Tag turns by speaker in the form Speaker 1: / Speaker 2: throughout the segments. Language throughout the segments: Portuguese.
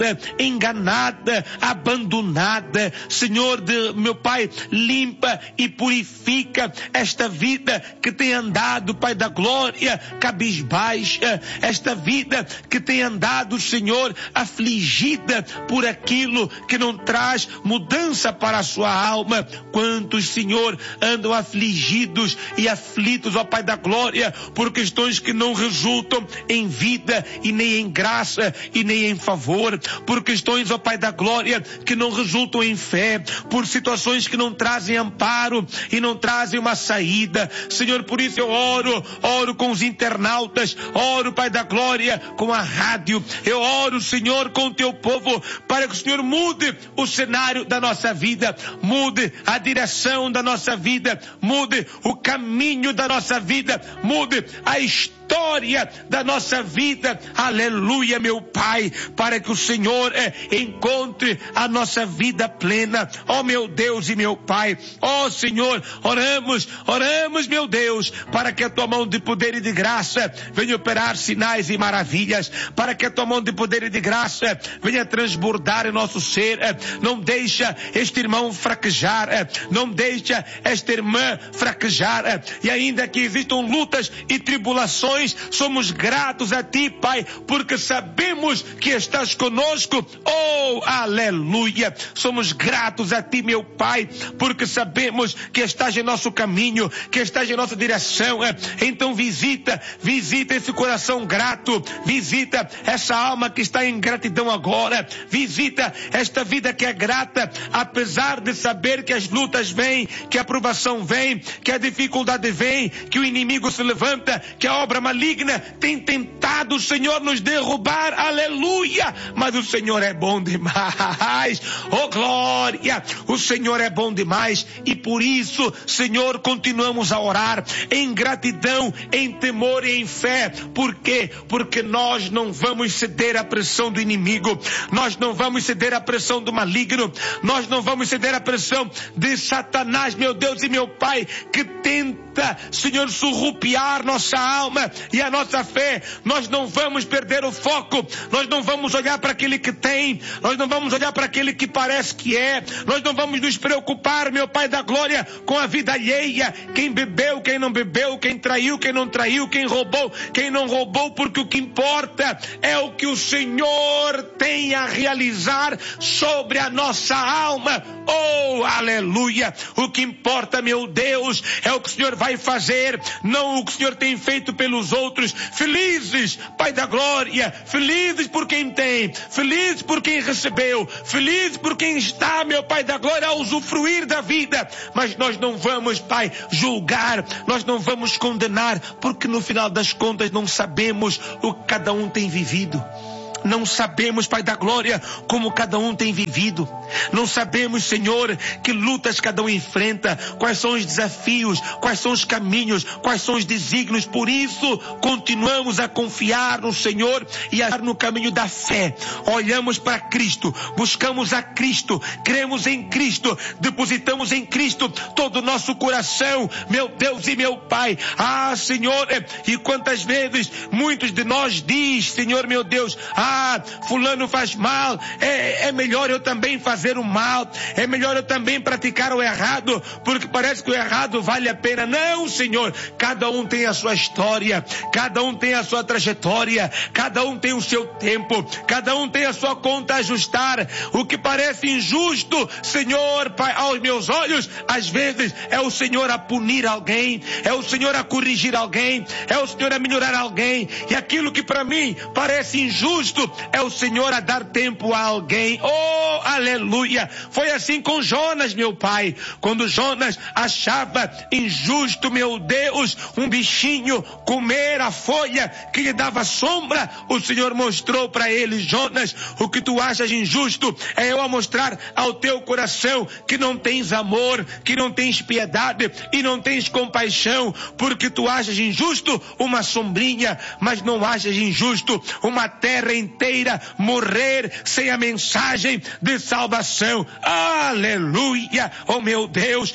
Speaker 1: enganada, abandonada. Senhor, meu Pai, limpa e purifica esta vida que tem andado, Pai da glória, cabisbaixa, esta vida que tem andado, Senhor, afligida por aquilo que não traz mudança para a sua alma. Quantos, Senhor, andam afligidos e aflitos, ó Pai da glória, por questões que não resultam em vida e nem em graça e nem em favor, por questões, ó Pai da glória, que não resultam em fé, por situações que não trazem amparo e não trazem uma saída. Senhor, por isso eu oro com os internautas, oro, Pai da glória, com a rádio, eu oro, Senhor, com o teu povo, para que o Senhor mude o cenário da nossa vida, mude a direção da nossa vida, mude o caminho da nossa vida, mude a história da nossa vida. Aleluia, meu Pai, para que o Senhor encontre a nossa vida plena. Ó meu Deus e meu Pai, ó Senhor, oramos, meu Deus, para que a tua mão de poder e de graça venha operar sinais e maravilhas, para que a tua mão de poder e de graça venha transbordar em nosso ser. Não deixa este irmão fraquejar, não deixa esta irmã fraquejar, e ainda que existam lutas e tribulações, somos gratos a ti, Pai, porque sabemos que estás conosco. Oh, aleluia! Somos gratos a ti, meu Pai, porque sabemos que estás em nosso caminho, que estás em nossa direção. Então visita esse coração grato, visita essa alma que está em gratidão agora, visita esta vida que é grata, apesar de saber que as lutas vêm, que a provação vem, que a dificuldade vem, que o inimigo se levanta, que a obra maligna tem tentado, Senhor, nos derrubar. Aleluia! Mas o Senhor é bom demais. Oh glória! O Senhor é bom demais, e por isso, Senhor, continuamos a orar em gratidão, em temor e em fé. Por quê? Porque nós não vamos ceder à pressão do inimigo, nós não vamos ceder à pressão do maligno, nós não vamos ceder à pressão de Satanás, meu Deus e meu Pai, que tenta, Senhor, surrupiar nossa alma e a nossa fé. Nós não vamos perder o foco, nós não vamos olhar para aquele que tem, nós não vamos olhar para aquele que parece que é, nós não vamos nos preocupar, meu Pai da glória, com a vida alheia, quem bebeu, quem não bebeu, quem traiu, quem não traiu, quem roubou, quem não roubou, porque o que importa é o que o Senhor tem a realizar sobre a nossa alma. Oh, aleluia! O que importa, meu Deus, é o que o Senhor vai fazer, não o que o Senhor tem feito pelos outros. Felizes, Pai da glória, felizes por quem tem, felizes por quem recebeu, felizes por quem está, meu Pai da glória, a usufruir da vida. Mas nós não vamos, Pai, julgar, nós não vamos condenar, porque no final das contas não sabemos o que cada um tem vivido. Não sabemos, Pai da glória, como cada um tem vivido. Não sabemos, Senhor, que lutas cada um enfrenta, quais são os desafios, quais são os caminhos, quais são os desígnios. Por isso, continuamos a confiar no Senhor e a andar no caminho da fé. Olhamos para Cristo, buscamos a Cristo, cremos em Cristo, depositamos em Cristo todo o nosso coração, meu Deus e meu Pai. Ah, Senhor, e quantas vezes muitos de nós diz, Senhor, meu Deus, fulano faz mal, é melhor eu também fazer o mal, é melhor eu também praticar o errado, porque parece que o errado vale a pena. Não, Senhor, cada um tem a sua história, cada um tem a sua trajetória, cada um tem o seu tempo, cada um tem a sua conta a ajustar. O que parece injusto, Senhor, Pai, aos meus olhos, às vezes é o Senhor a punir alguém, é o Senhor a corrigir alguém, é o Senhor a melhorar alguém, e aquilo que para mim parece injusto, é o Senhor a dar tempo a alguém. Oh, aleluia! Foi assim com Jonas, meu Pai. Quando Jonas achava injusto, meu Deus, um bichinho comer a folha que lhe dava sombra, o Senhor mostrou para ele: Jonas, o que tu achas injusto é eu a mostrar ao teu coração que não tens amor, que não tens piedade e não tens compaixão, porque tu achas injusto uma sombrinha, mas não achas injusto uma terra inteira inteira morrer sem a mensagem de salvação. Aleluia! Oh meu Deus,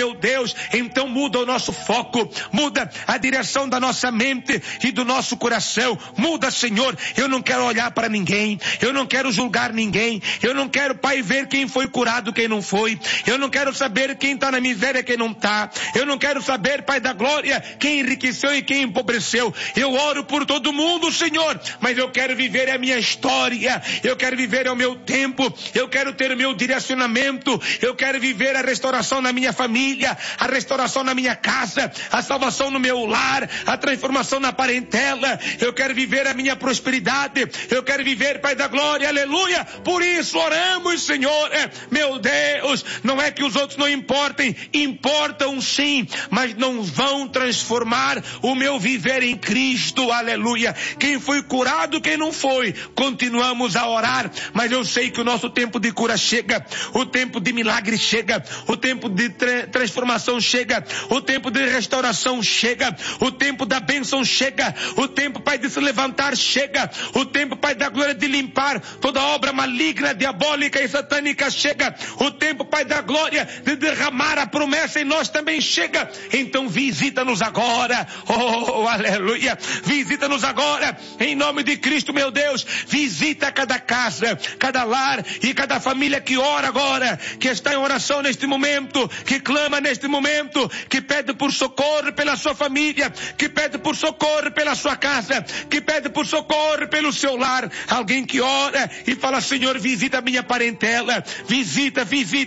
Speaker 1: então muda o nosso foco, muda a direção da nossa mente e do nosso coração. Muda, Senhor. Eu não quero olhar para ninguém, eu não quero julgar ninguém, eu não quero, Pai, ver quem foi curado, quem não foi, eu não quero saber quem está na miséria, quem não está, eu não quero saber, Pai da glória, quem enriqueceu e quem empobreceu. Eu oro por todo mundo, Senhor, mas eu quero viver a minha história, eu quero viver o meu tempo, eu quero ter o meu direcionamento, eu quero viver a restauração na minha família, a restauração na minha casa, a salvação no meu lar, a transformação na parentela. Eu quero viver a minha prosperidade, eu quero viver, Pai da glória, aleluia. Por isso oramos, Senhor. Meu Deus, não é que os outros não importem, importam sim, mas não vão transformar o meu viver em Cristo, aleluia. Quem foi curado, quem não foi, continuamos a orar, mas eu sei que o nosso tempo de cura chega, o tempo de milagre chega, o tempo de transformação chega, o tempo de restauração chega, o tempo da bênção chega, o tempo, Pai, de se levantar chega, o tempo, Pai, da glória de limpar toda obra maligna, diabólica e satânica chega, o tempo, Pai, da glória de derramar a promessa em nós também chega. Então visita-nos agora, oh aleluia, visita-nos agora em nome de Cristo, meu Deus. Visita cada casa, cada lar e cada família que ora agora, que está em oração neste momento, que clama neste momento, que pede por socorro pela sua família, que pede por socorro pela sua casa, que pede por socorro pelo seu lar. Alguém que ora e fala: Senhor, visita a minha parentela, visita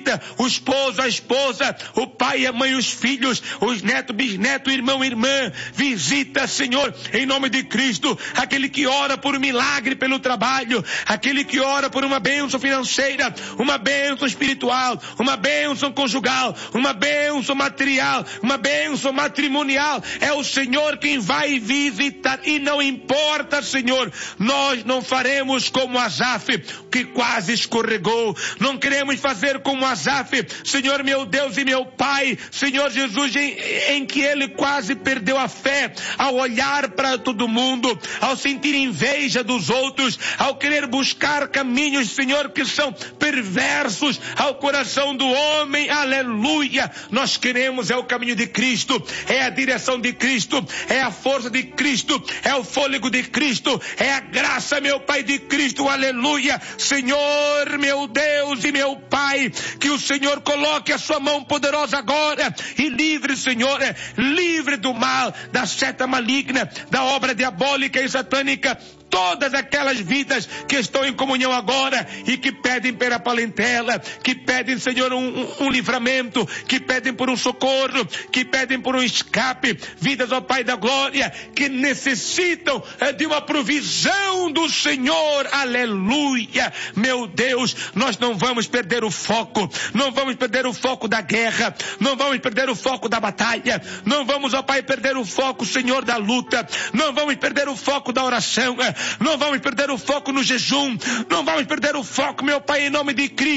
Speaker 1: o esposo, a esposa, o pai, a mãe, os filhos, os netos, bisnetos, irmão, irmã. Visita, Senhor, em nome de Cristo, aquele que ora por um milagre pelo trabalho, aquele que ora por uma bênção financeira, uma bênção espiritual, uma bênção conjugal, uma bênção material, uma bênção matrimonial. É o Senhor quem vai visitar, e não importa, Senhor, nós não faremos como Asaf, que quase escorregou. Não queremos fazer como Asaf, Senhor, meu Deus e meu Pai, Senhor Jesus, em que ele quase perdeu a fé ao olhar para todo mundo, ao sentir inveja dos outros, ao querer buscar caminhos, Senhor, que são perversos ao coração do homem. Aleluia! Nós queremos o caminho de Cristo, é a direção de Cristo, é a força de Cristo, é o fôlego de Cristo, é a graça, meu Pai, de Cristo. Aleluia! Senhor, meu Deus e meu Pai, que o Senhor coloque a sua mão poderosa agora e livre, Senhor, livre do mal, da seta maligna, da obra diabólica e satânica, todas aquelas vidas que estão em comunhão agora e que pedem pela parentela, que pedem, Senhor, um livramento, que pedem por um socorro, que pedem por um escape, vidas, ó Pai da glória, que necessitam de uma provisão do Senhor. Aleluia! Meu Deus, nós não vamos perder o foco, não vamos perder o foco da guerra, não vamos perder o foco da batalha, não vamos, ó Pai, perder o foco, Senhor, da luta, não vamos perder o foco da oração, não vamos perder o foco no jejum, não vamos perder o foco, meu Pai, em nome de Cristo.